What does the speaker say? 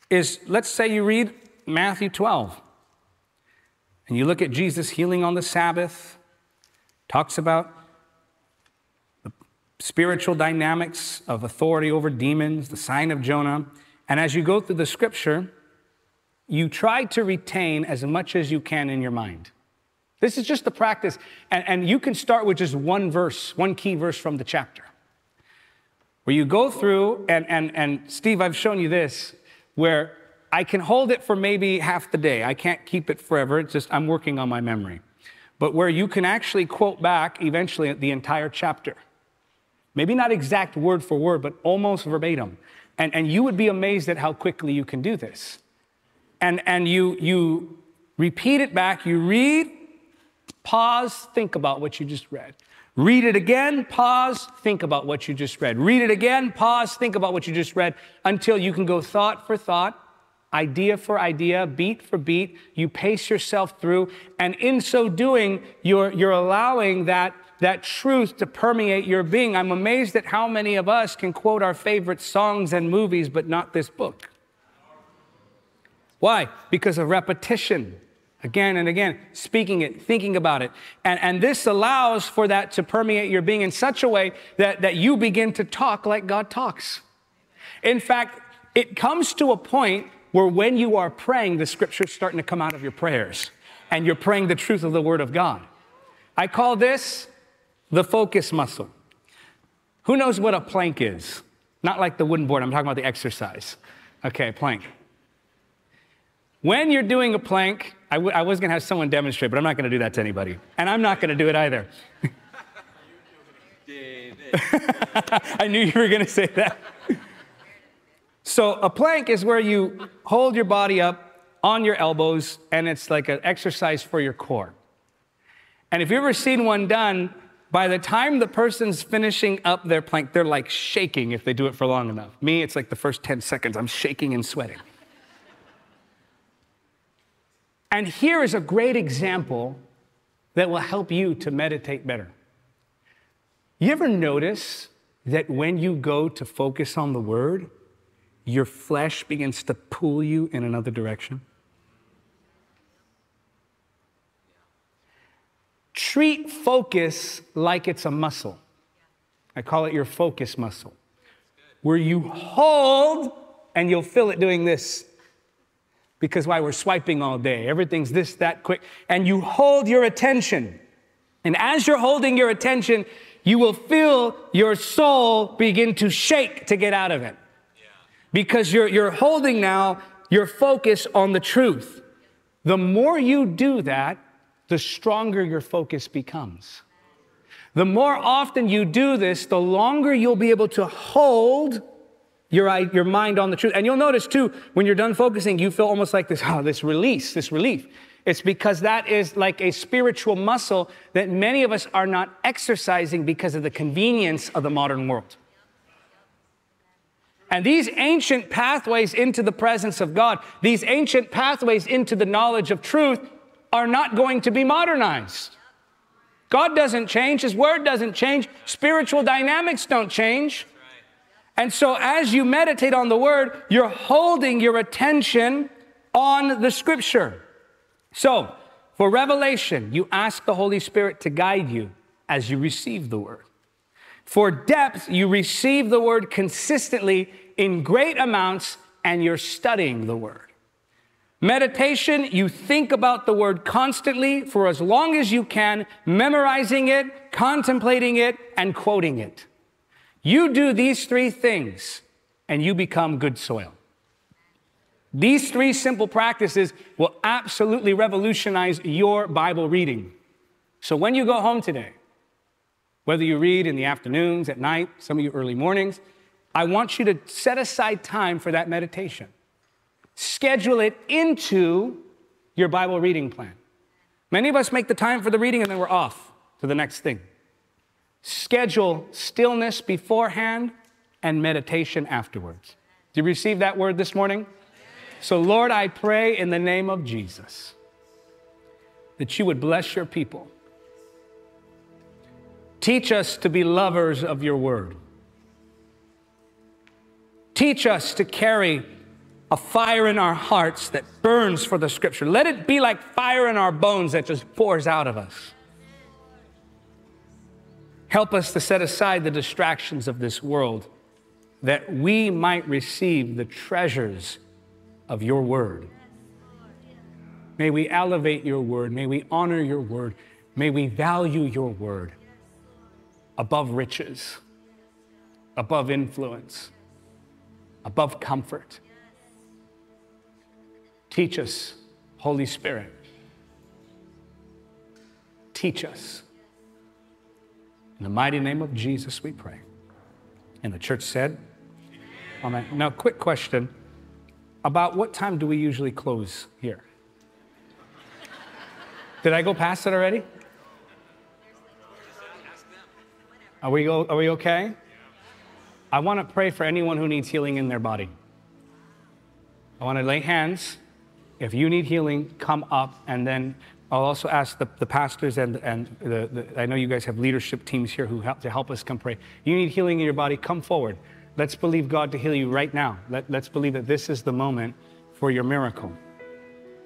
is, let's say you read Matthew 12, and you look at Jesus healing on the Sabbath, talks about the spiritual dynamics of authority over demons, the sign of Jonah, and as you go through the scripture, you try to retain as much as you can in your mind. This is just the practice, and you can start with just one verse, one key verse from the chapter, where you go through, and Steve, I've shown you this, where I can hold it for maybe half the day. I can't keep it forever. It's just I'm working on my memory. But where you can actually quote back eventually the entire chapter. Maybe not exact word for word, but almost verbatim. And you would be amazed at how quickly you can do this. And you repeat it back. You read, pause, think about what you just read. Read it again, pause, think about what you just read. Read it again, pause, think about what you just read, until you can go thought for thought, idea for idea, beat for beat. You pace yourself through, and in so doing, you're allowing that truth to permeate your being. I'm amazed at how many of us can quote our favorite songs and movies, but not this book. Why? Because of repetition. Again and again, speaking it, thinking about it. And this allows for that to permeate your being in such a way that you begin to talk like God talks. In fact, it comes to a point where when you are praying, the scripture's starting to come out of your prayers, and you're praying the truth of the Word of God. I call this the focus muscle. Who knows what a plank is? Not like the wooden board, I'm talking about the exercise. Okay, plank. When you're doing a plank, I was going to have someone demonstrate, but I'm not going to do that to anybody. And I'm not going to do it either. I knew you were going to say that. So a plank is where you hold your body up on your elbows, and it's like an exercise for your core. And if you've ever seen one done, by the time the person's finishing up their plank, they're like shaking if they do it for long enough. Me, it's like the first 10 seconds, I'm shaking and sweating. And here is a great example that will help you to meditate better. You ever notice that when you go to focus on the Word, your flesh begins to pull you in another direction? Treat focus like it's a muscle. I call it your focus muscle, where you hold and you'll feel it doing this. Because why? We're swiping all day. Everything's this, that, quick. And you hold your attention. And as you're holding your attention, you will feel your soul begin to shake to get out of it. Yeah. Because you're holding now your focus on the truth. The more you do that, the stronger your focus becomes. The more often you do this, the longer you'll be able to hold your mind on the truth. And you'll notice too, when you're done focusing, you feel almost like this release, this relief. It's because that is like a spiritual muscle that many of us are not exercising because of the convenience of the modern world. And these ancient pathways into the presence of God, these ancient pathways into the knowledge of truth are not going to be modernized. God doesn't change. His Word doesn't change. Spiritual dynamics don't change. And so as you meditate on the Word, you're holding your attention on the Scripture. So for revelation, you ask the Holy Spirit to guide you as you receive the Word. For depth, you receive the Word consistently in great amounts, and you're studying the Word. Meditation, you think about the Word constantly for as long as you can, memorizing it, contemplating it, and quoting it. You do these three things, and you become good soil. These three simple practices will absolutely revolutionize your Bible reading. So when you go home today, whether you read in the afternoons, at night, some of you early mornings, I want you to set aside time for that meditation. Schedule it into your Bible reading plan. Many of us make the time for the reading and then we're off to the next thing. Schedule stillness beforehand and meditation afterwards. Did you receive that word this morning? So Lord, I pray in the name of Jesus that you would bless your people. Teach us to be lovers of your word. Teach us to carry a fire in our hearts that burns for the Scripture. Let it be like fire in our bones that just pours out of us. Help us to set aside the distractions of this world that we might receive the treasures of your word. May we elevate your word. May we honor your word. May we value your word above riches, above influence, above comfort. Teach us, Holy Spirit. Teach us. In the mighty name of Jesus, we pray. And the church said, amen. Now, quick question. About what time do we usually close here? Did I go past it already? Are we okay? I want to pray for anyone who needs healing in their body. I want to lay hands. If you need healing, come up, and then I'll also ask the pastors and I know you guys have leadership teams here who help us come pray. You need healing in your body, come forward. Let's believe God to heal you right now. Let's believe that this is the moment for your miracle.